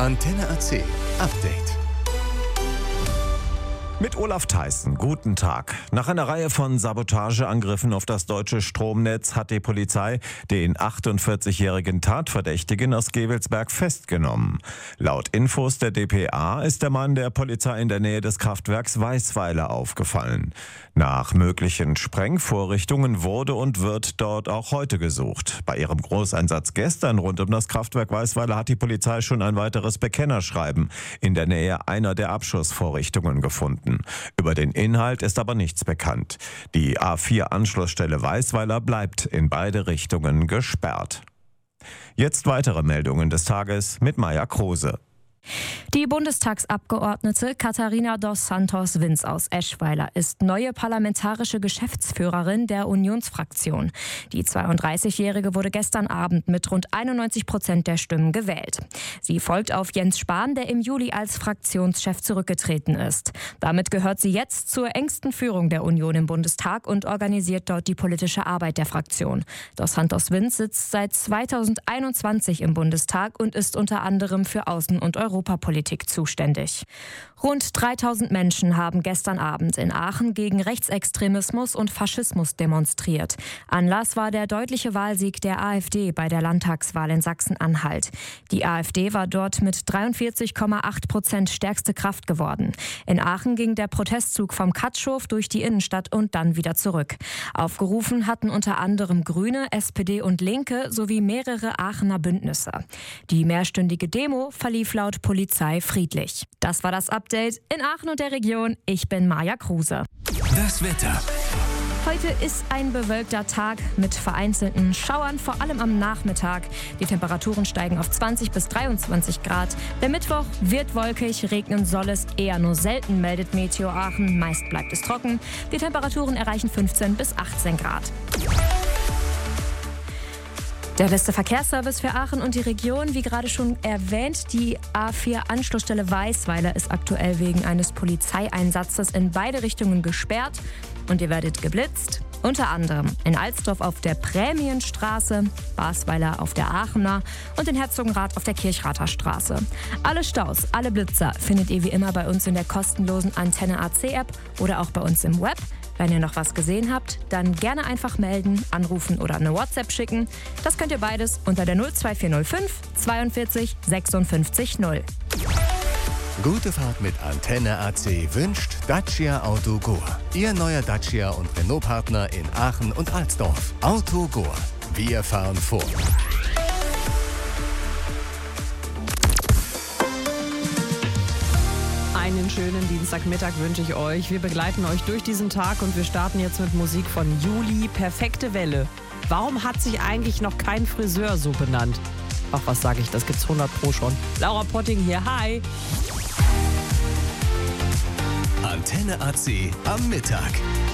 Antenne AC Update. Mit Olaf Theissen, guten Tag. Nach einer Reihe von Sabotageangriffen auf das deutsche Stromnetz hat die Polizei den 48-jährigen Tatverdächtigen aus Gevelsberg festgenommen. Laut Infos der dpa ist der Mann der Polizei in der Nähe des Kraftwerks Weisweiler aufgefallen. Nach möglichen Sprengvorrichtungen wurde und wird dort auch heute gesucht. Bei ihrem Großeinsatz gestern rund um das Kraftwerk Weisweiler hat die Polizei schon ein weiteres Bekennerschreiben in der Nähe einer der Abschussvorrichtungen gefunden. Über den Inhalt ist aber nichts bekannt. Die A4-Anschlussstelle Weisweiler bleibt in beide Richtungen gesperrt. Jetzt weitere Meldungen des Tages mit Maja Kruse. Die Bundestagsabgeordnete Katharina dos Santos Vinz aus Eschweiler ist neue parlamentarische Geschäftsführerin der Unionsfraktion. Die 32-Jährige wurde gestern Abend mit rund 91% der Stimmen gewählt. Sie folgt auf Jens Spahn, der im Juli als Fraktionschef zurückgetreten ist. Damit gehört sie jetzt zur engsten Führung der Union im Bundestag und organisiert dort die politische Arbeit der Fraktion. Dos Santos Vinz sitzt seit 2021 im Bundestag und ist unter anderem für Außen- und Europapolitik zuständig. Rund 3000 Menschen haben gestern Abend in Aachen gegen Rechtsextremismus und Faschismus demonstriert. Anlass war der deutliche Wahlsieg der AfD bei der Landtagswahl in Sachsen-Anhalt. Die AfD war dort mit 43,8% stärkste Kraft geworden. In Aachen ging der Protestzug vom Katschhof durch die Innenstadt und dann wieder zurück. Aufgerufen hatten unter anderem Grüne, SPD und Linke sowie mehrere Aachener Bündnisse. Die mehrstündige Demo verlief laut Polizei friedlich. Das war das Update in Aachen und der Region. Ich bin Maja Kruse. Das Wetter. Heute ist ein bewölkter Tag mit vereinzelten Schauern, vor allem am Nachmittag. Die Temperaturen steigen auf 20 bis 23 Grad. Der Mittwoch wird wolkig, regnen soll es eher nur selten, meldet Meteo Aachen. Meist bleibt es trocken. Die Temperaturen erreichen 15 bis 18 Grad. Der beste Verkehrsservice für Aachen und die Region, wie gerade schon erwähnt, die A4-Anschlussstelle Weisweiler ist aktuell wegen eines Polizeieinsatzes in beide Richtungen gesperrt und ihr werdet geblitzt. Unter anderem in Alsdorf auf der Prämienstraße, Basweiler auf der Aachener und in Herzogenrath auf der Kirchrather Straße. Alle Staus, alle Blitzer findet ihr wie immer bei uns in der kostenlosen Antenne AC App oder auch bei uns im Web. Wenn ihr noch was gesehen habt, dann gerne einfach melden, anrufen oder eine WhatsApp schicken. Das könnt ihr beides unter der 02405 42 56 0. Gute Fahrt mit Antenne AC wünscht Dacia Autogor. Ihr neuer Dacia und Renault-Partner in Aachen und Alsdorf. Autogor. Wir fahren vor. Einen schönen Dienstagmittag wünsche ich euch. Wir begleiten euch durch diesen Tag und wir starten jetzt mit Musik von Juli. Perfekte Welle. Warum hat sich eigentlich noch kein Friseur so benannt? Ach, was sage ich, das gibt's 100 Pro schon. Laura Potting hier, hi. Antenne AC am Mittag.